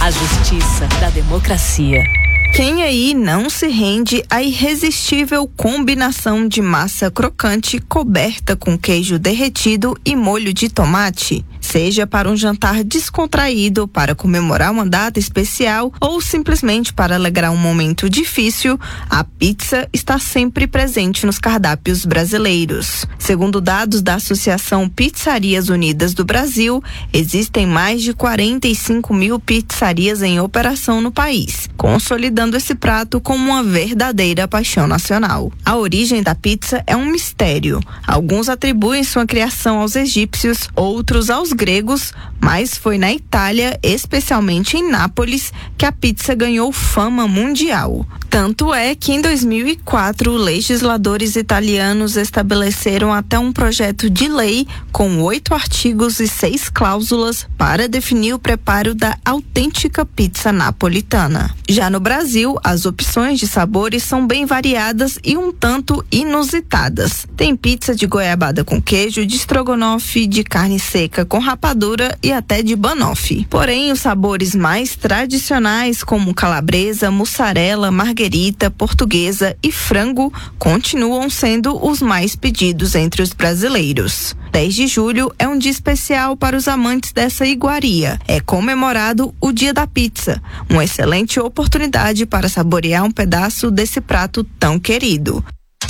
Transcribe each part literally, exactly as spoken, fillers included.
A justiça da democracia. Quem aí não se rende à irresistível combinação de massa crocante coberta com queijo derretido e molho de tomate? Seja para um jantar descontraído, para comemorar uma data especial ou simplesmente para alegrar um momento difícil, a pizza está sempre presente nos cardápios brasileiros. Segundo dados da Associação Pizzarias Unidas do Brasil, existem mais de quarenta e cinco mil pizzarias em operação no país, consolidando esse prato como uma verdadeira paixão nacional. A origem da pizza é um mistério. Alguns atribuem sua criação aos egípcios, outros aos gregos, mas foi na Itália, especialmente em Nápoles, que a pizza ganhou fama mundial. Tanto é que em dois mil e quatro, legisladores italianos estabeleceram até um projeto de lei com oito artigos e seis cláusulas para definir o preparo da autêntica pizza napolitana. Já no Brasil, as opções de sabores são bem variadas e um tanto inusitadas. Tem pizza de goiabada com queijo, de estrogonofe, de carne seca com rapadura e até de banoffee. Porém, os sabores mais tradicionais, como calabresa, mussarela, marguerita, portuguesa e frango, continuam sendo os mais pedidos entre os brasileiros. dez de julho é um dia especial para os amantes dessa iguaria. É comemorado o Dia da Pizza, uma excelente oportunidade para saborear um pedaço desse prato tão querido.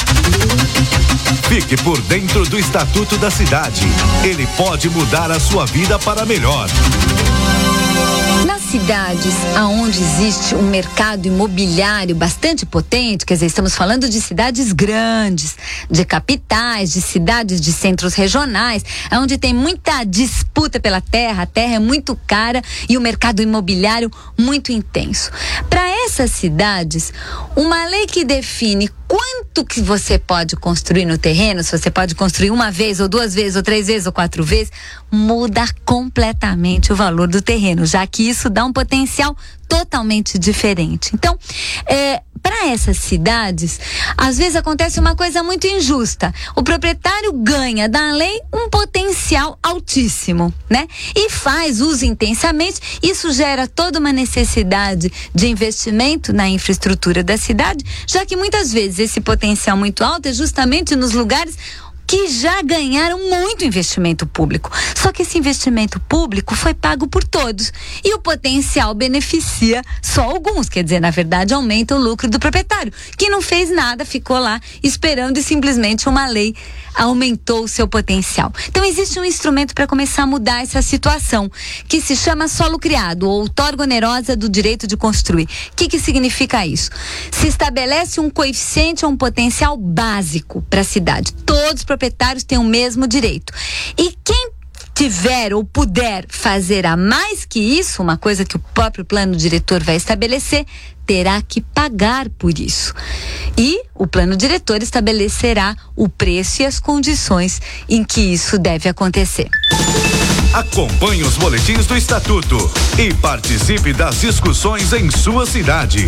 Fique por dentro do Estatuto da Cidade. Ele pode mudar a sua vida para melhor. Nas cidades onde existe um mercado imobiliário bastante potente, quer dizer, estamos falando de cidades grandes, de capitais, de cidades de centros regionais, onde tem muita disputa pela terra, a terra é muito cara e o mercado imobiliário muito intenso. Para essas cidades, uma lei que define quanto que você pode construir no terreno, se você pode construir uma vez, ou duas vezes, ou três vezes, ou quatro vezes, muda completamente o valor do terreno, já que isso dá um potencial totalmente diferente. Então, é, para essas cidades, às vezes acontece uma coisa muito injusta. O proprietário ganha da lei um potencial altíssimo, né? E faz uso intensamente. Isso gera toda uma necessidade de investimento na infraestrutura da cidade, já que muitas vezes esse potencial muito alto é justamente nos lugares que já ganharam muito investimento público. Só que esse investimento público foi pago por todos e o potencial beneficia só alguns, quer dizer, na verdade aumenta o lucro do proprietário, que não fez nada, ficou lá esperando e simplesmente uma lei aumentou o seu potencial. Então existe um instrumento para começar a mudar essa situação, que se chama solo criado ou outorga onerosa do direito de construir. O que que significa isso? Se estabelece um coeficiente ou um potencial básico para a cidade. Todos os proprietários têm o mesmo direito. E quem tiver ou puder fazer a mais que isso, uma coisa que o próprio plano diretor vai estabelecer, terá que pagar por isso. E o plano diretor estabelecerá o preço e as condições em que isso deve acontecer. Acompanhe os boletins do Estatuto e participe das discussões em sua cidade.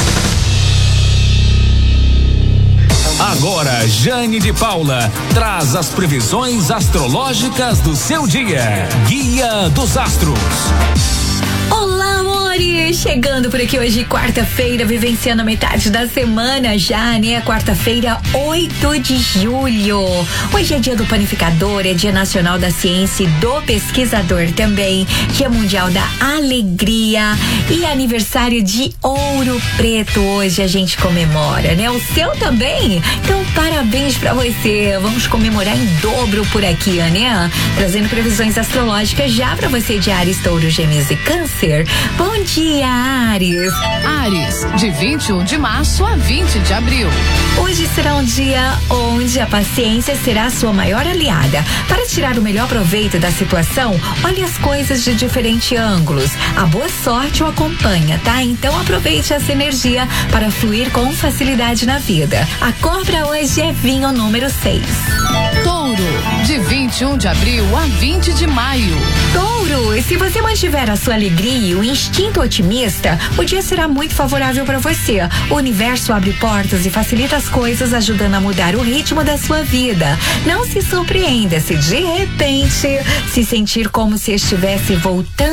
Agora, Jane de Paula traz as previsões astrológicas do seu dia. Guia dos Astros. Olá, amores! Chegando por aqui hoje, quarta-feira, vivenciando a metade da semana já, né? Quarta-feira, oito de julho. Hoje é dia do panificador, é dia nacional da ciência e do pesquisador também, dia mundial da alegria e aniversário de Ouro Preto. Hoje a gente comemora, né? O seu também? Então, parabéns pra você. Vamos comemorar em dobro por aqui, né? Trazendo previsões astrológicas já pra você de Áries, Touro, Gêmeos e Câncer. Bom dia, Áries. Áries, de vinte e um de março a vinte de abril. Hoje será um dia onde a paciência será a sua maior aliada. Para tirar o melhor proveito da situação, olhe as coisas de diferentes ângulos. A boa sorte o acompanha, tá? Então aproveite essa energia para fluir com facilidade na vida. A cor pra hoje é vinho número seis. Touro, de vinte e um de abril a vinte de maio. Touro, se você mantiver a sua alegria e o instinto otimista, o dia será muito favorável para você. O universo abre portas e facilita as coisas, ajudando a mudar o ritmo da sua vida. Não se surpreenda se de repente se sentir como se estivesse voltando